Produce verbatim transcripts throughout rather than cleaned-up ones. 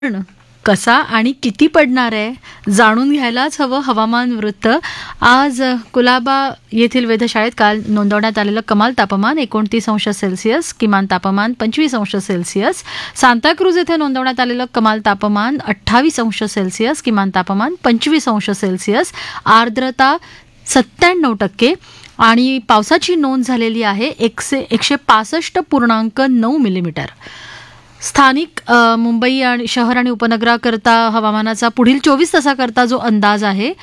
पण कसा आणि किती पडणार आहे जाणून घ्यायलाच हवं हवामान वृत्त. आज कुलाबा येथील वेधशाळेत काल नोंदवण्यात आलेलं कमाल तापमान एकोणतीस अंश सेल्सिअस, किमान तापमान पंचवीस अंश सेल्सिअस. सांताक्रूज येथे नोंदवण्यात आलेलं कमाल तापमान अठ्ठावीस अंश सेल्सिअस, किमान तापमान पंचवीस अंश सेल्सिअस. आर्द्रता सत्त्याण्णव टक्के आणि पावसाची नोंद झालेली आहे एकशे एकशे पासष्ट पूर्णांक नऊ मिलीमीटर. स्थानिक अ, मुंबई आणि शहर आणि उपनगराकरता हवामानाचा पुढील चोवीस तासाकरता जो अंदाज आहे,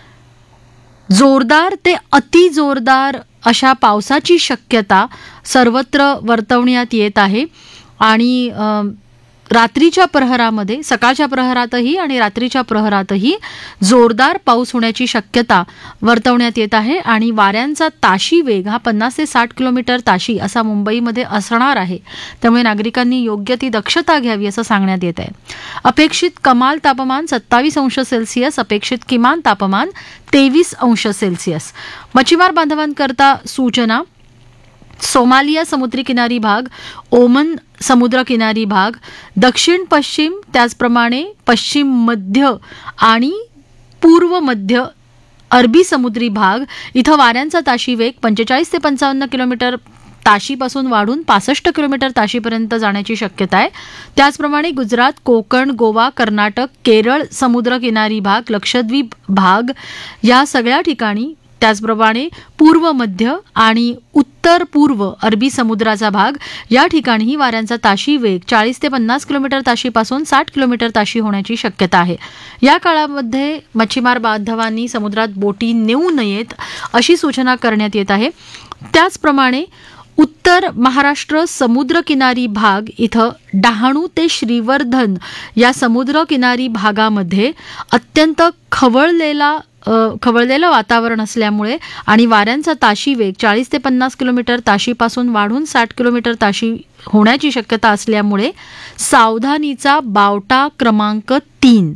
जोरदार ते अति जोरदार अशा पावसाची शक्यता सर्वत्र वर्तवण्यात येत आहे. आणि अ, रात्रीच्या प्रहरामध्ये, सकाळच्या प्रहरातही आणि रात्रीच्या प्रहरातही जोरदार पाऊस होण्याची शक्यता वर्तवण्यात येत आहे. आणि वाऱ्यांचा ताशी वेग हा पन्नास ते साठ किलोमीटर ताशी असा मुंबईमध्ये असणार आहे. त्यामुळे नागरिकांनी योग्य ती दक्षता घ्यावी असं सांगण्यात येत आहे. अपेक्षित कमाल तापमान सत्तावीस अंश सेल्सिअस, अपेक्षित किमान तापमान तेवीस अंश सेल्सिअस. मच्छीमार बांधवांकरता सूचना: सोमालिया समुद्री किनारी भाग, ओमन समुद्र किनारी भाग, दक्षिण पश्चिम, त्याचप्रमाणे पश्चिम मध्य आणि पूर्व मध्य अरबी समुद्री भाग इथं वाऱ्यांचा ताशी वेग पंचेचाळीस ते पंचावन्न किलोमीटर ताशीपासून वाढून पासष्ट किलोमीटर ताशीपर्यंत जाण्याची शक्यता आहे. त्याचप्रमाणे गुजरात, कोकण, गोवा, कर्नाटक, केरळ समुद्र किनारी भाग, लक्षद्वीप भाग या सगळ्या ठिकाणी, त्याचप्रमाणे पूर्व मध्य आणि उत्तर पूर्व अरबी समुद्राचा भाग या ठिकाणीही वाऱ्यांचा ताशी वेग चाळीस ते पन्नास किलोमीटर ताशीपासून साठ किलोमीटर ताशी होण्याची शक्यता आहे. या काळामध्ये मच्छीमार बांधवांनी समुद्रात बोटी नेऊ नयेत अशी सूचना करण्यात येत आहे. त्याचप्रमाणे उत्तर महाराष्ट्र समुद्रकिनारी भाग इथं डहाणू ते श्रीवर्धन या समुद्रकिनारी भागामध्ये अत्यंत खवळलेला खवळलेलं वातावरण असल्यामुळे आणि वाऱ्यांचा ताशी वेग चाळीस ते पन्नास किलोमीटर ताशीपासून वाढून साठ किलोमीटर ताशी होण्याची शक्यता असल्यामुळे सावधानीचा बावटा क्रमांक तीन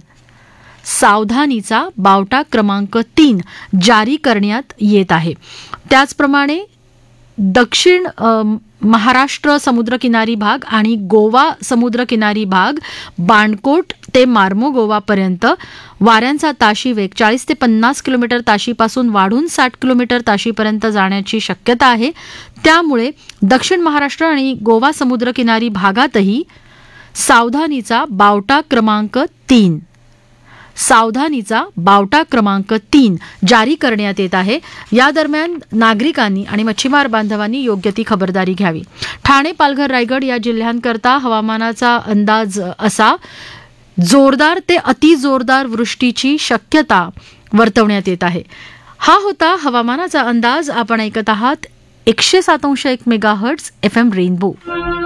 सावधानीचा बावटा क्रमांक तीन जारी करण्यात येत आहे. त्याचप्रमाणे दक्षिण महाराष्ट्र समुद्रकिनारी भाग आणि गोवा समुद्रकिनारी भाग, बाणकोट ते मार्मोगोवापर्यंत वाऱ्यांचा ताशी वेग चाळीस ते पन्नास किलोमीटर ताशीपासून वाढून साठ किलोमीटर ताशीपर्यंत जाण्याची शक्यता आहे. त्यामुळे दक्षिण महाराष्ट्र आणि गोवा समुद्रकिनारी भागातही सावधानीचा बावटा क्रमांक तीन सावधानीचा बावटा क्रमांक तीन जारी करण्यात येत आहे. या दरम्यान नागरिकांनी आणि मच्छीमार बांधवांनी योग्य ती खबरदारी घ्यावी. ठाणे, पालघर, रायगड या जिल्ह्यांकरता हवामानाचा अंदाज असा: जोरदार ते अति जोरदार वृष्टीची शक्यता वर्तवण्यात येत आहे. हा होता हवामानाचा अंदाज. आपण ऐकत आहात एकशे सात अंश एक मेगाहर्ट्झ एफ एम रेनबो.